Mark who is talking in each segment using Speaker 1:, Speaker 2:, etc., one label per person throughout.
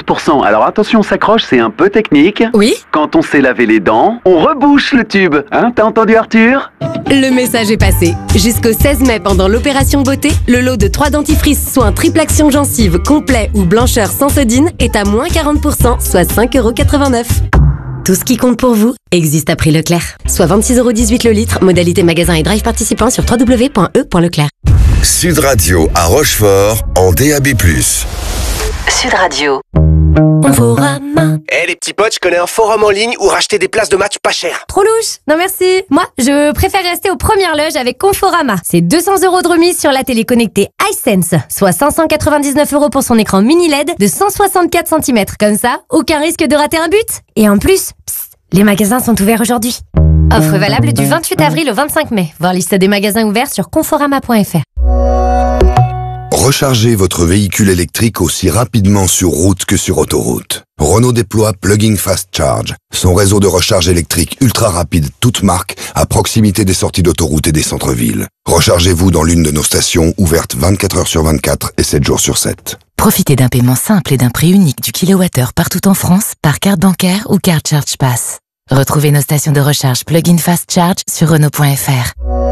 Speaker 1: 50%. Alors attention, on s'accroche, c'est un peu technique.
Speaker 2: Oui?
Speaker 1: Quand on s'est lavé les dents, on rebouche le tube. Hein, t'as entendu Arthur?
Speaker 2: Le message est passé. Jusqu'au 16 mai, pendant l'opération beauté, le lot de 3 dentifrices soins triple action gencive complet ou blancheur sans sodine est à moins 40%, soit 5,89 €. Tout ce qui compte pour vous existe à prix Leclerc. Soit 26,18 € le litre, modalité magasin et drive participant sur www.e.leclerc.
Speaker 3: Sud Radio à Rochefort en DAB+.
Speaker 4: Sud Radio.
Speaker 2: Conforama.
Speaker 5: Les petits potes, je connais un forum en ligne où racheter des places de match pas cher.
Speaker 6: Trop louche. Non merci. Moi, je préfère rester aux premières loges avec Conforama. C'est 200 € de remise sur la télé connectée iSense, soit 599 € pour son écran mini LED de 164 cm. Comme ça, aucun risque de rater un but. Et en plus, les magasins sont ouverts aujourd'hui. Offre valable du 28 avril au 25 mai. Voir liste des magasins ouverts sur conforama.fr.
Speaker 3: Rechargez votre véhicule électrique aussi rapidement sur route que sur autoroute. Renault déploie Plug-in Fast Charge, son réseau de recharge électrique ultra rapide toute marque à proximité des sorties d'autoroute et des centres-villes. Rechargez-vous dans l'une de nos stations ouvertes 24 heures sur 24 et 7 jours sur 7.
Speaker 7: Profitez d'un paiement simple et d'un prix unique du kilowattheure partout en France par carte bancaire ou carte Charge Pass. Retrouvez nos stations de recharge Plug-in Fast Charge sur Renault.fr.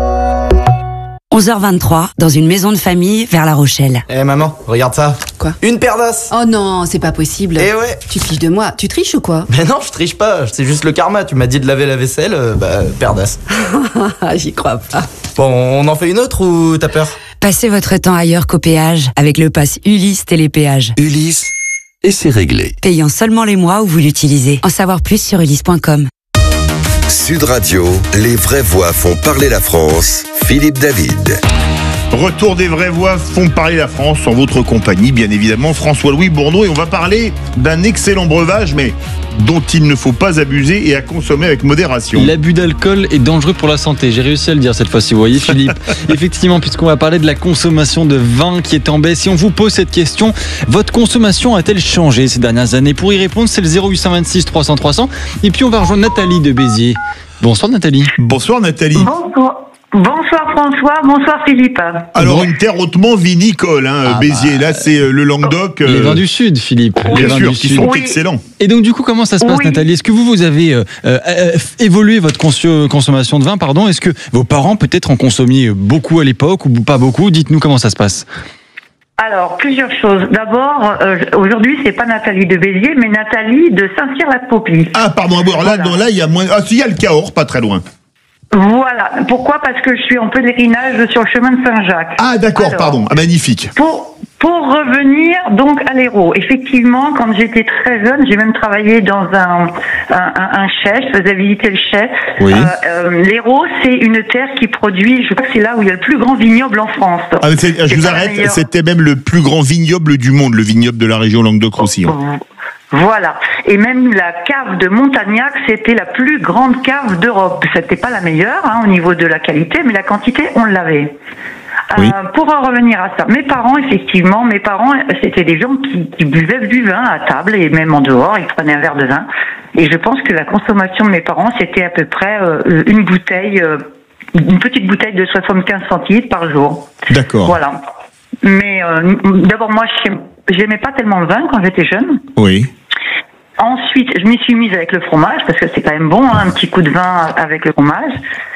Speaker 8: 11h23, dans une maison de famille vers La Rochelle.
Speaker 5: Maman, regarde ça.
Speaker 9: Quoi?
Speaker 5: Une paire d'as.
Speaker 9: Oh non, c'est pas possible.
Speaker 5: Eh ouais.
Speaker 9: Tu te fiches de moi. Tu triches ou quoi?
Speaker 5: Mais non, je triche pas, c'est juste le karma. Tu m'as dit de laver la vaisselle, paire d'as.
Speaker 9: J'y crois pas.
Speaker 5: Bon, on en fait une autre ou t'as peur?
Speaker 8: Passez votre temps ailleurs qu'au péage avec le pass Ulysse Télépéage.
Speaker 3: Ulysse, et c'est réglé.
Speaker 8: Payant seulement les mois où vous l'utilisez. En savoir plus sur ulysse.com.
Speaker 3: Sud Radio, les vraies voix font parler la France. Philippe David.
Speaker 10: Retour des vraies voix font parler la France en votre compagnie, bien évidemment, François-Louis Bourneau. Et on va parler d'un excellent breuvage, mais dont il ne faut pas abuser et à consommer avec modération.
Speaker 11: L'abus d'alcool est dangereux pour la santé. J'ai réussi à le dire cette fois-ci, vous voyez Philippe. Effectivement, puisqu'on va parler de la consommation de vin qui est en baisse. Si on vous pose cette question, votre consommation a-t-elle changé ces dernières années? Pour y répondre, c'est le 0826 300 300. Et puis on va rejoindre Nathalie de Béziers. Bonsoir Nathalie.
Speaker 10: Bonsoir Nathalie.
Speaker 12: Bonsoir. Bonsoir François, bonsoir Philippe.
Speaker 10: Alors une terre hautement vinicole, Béziers, là c'est le Languedoc.
Speaker 11: Les vins du Sud, Philippe.
Speaker 10: Bien sûr, qui sont excellents.
Speaker 11: Et donc du coup, comment ça se passe Nathalie? Est-ce que vous avez évolué votre consommation de vin, pardon? Est-ce que vos parents peut-être en consommaient beaucoup à l'époque ou pas beaucoup? Dites-nous comment ça se passe.
Speaker 12: Alors, plusieurs choses. D'abord, aujourd'hui, c'est pas Nathalie de Béziers, mais Nathalie de Saint-Cyr-la-Popie.
Speaker 10: Ah, pardon, alors là, il y a moins. Ah, si, il y a le Cahors, pas très loin.
Speaker 12: Voilà. Pourquoi? Parce que je suis en pèlerinage sur le chemin de Saint-Jacques.
Speaker 10: Ah, d'accord, alors, pardon. Ah, magnifique.
Speaker 12: Pour revenir donc à l'Hérault, effectivement, quand j'étais très jeune, j'ai même travaillé dans un chai, je faisais visiter le chai.
Speaker 10: Oui.
Speaker 12: L'Hérault, c'est une terre qui produit, je crois que c'est là où il y a le plus grand vignoble en France.
Speaker 10: Ah, je vous arrête, c'était même le plus grand vignoble du monde, le vignoble de la région Languedoc-Roussillon.
Speaker 12: Voilà. Et même la cave de Montagnac, c'était la plus grande cave d'Europe. C'était pas la meilleure au niveau de la qualité, mais la quantité, on l'avait. Oui. Pour en revenir à ça, mes parents, c'était des gens qui buvaient du vin à table et même en dehors, ils prenaient un verre de vin. Et je pense que la consommation de mes parents, c'était à peu près une petite bouteille de 75 centilitres par jour.
Speaker 10: D'accord.
Speaker 12: Voilà. Mais d'abord, moi, j'aimais pas tellement le vin quand j'étais jeune.
Speaker 10: Oui.
Speaker 12: Ensuite, je m'y suis mise avec le fromage, parce que c'est quand même bon, un petit coup de vin avec le fromage.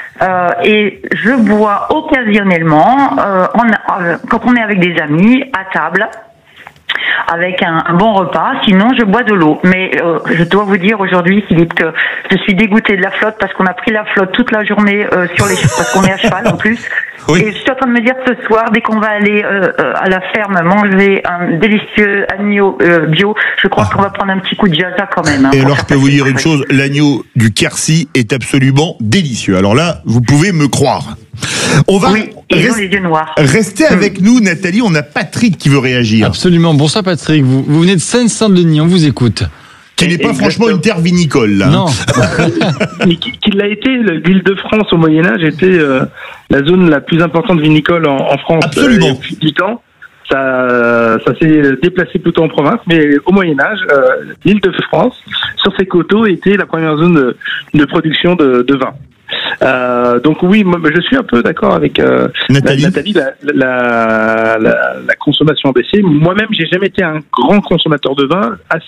Speaker 12: Et je bois occasionnellement, quand on est avec des amis, à table, avec un bon repas. Sinon, je bois de l'eau. Mais je dois vous dire aujourd'hui, Philippe, que je suis dégoûtée de la flotte parce qu'on a pris la flotte toute la journée sur les chevaux, parce qu'on est à cheval en plus. Oui. Et je suis en train de me dire ce soir, dès qu'on va aller à la ferme manger un délicieux agneau bio, je crois qu'on va prendre un petit coup de jaza quand même.
Speaker 10: Et alors, je peux vous dire une chose, l'agneau du Quercy est absolument délicieux. Alors là, vous pouvez me croire. On va
Speaker 12: les yeux noirs.
Speaker 10: Rester avec nous, Nathalie. On a Patrick qui veut réagir.
Speaker 11: Absolument. Bonsoir Patrick. Vous venez de Seine-Saint-Denis. On vous écoute.
Speaker 10: Qui n'est pas franchement une terre vinicole, là.
Speaker 11: Non.
Speaker 13: Mais qui l'a été. L'Île-de-France au Moyen-Âge était la zone la plus importante vinicole en France.
Speaker 10: Absolument.
Speaker 13: Depuis 10 ans. Ça s'est déplacé plutôt en province, mais au Moyen-Âge, l'Île-de-France, sur ses coteaux, était la première zone de production de vin. Donc oui, moi, je suis un peu d'accord avec Nathalie. La consommation a baissé. Moi-même, j'ai jamais été un grand consommateur de vin.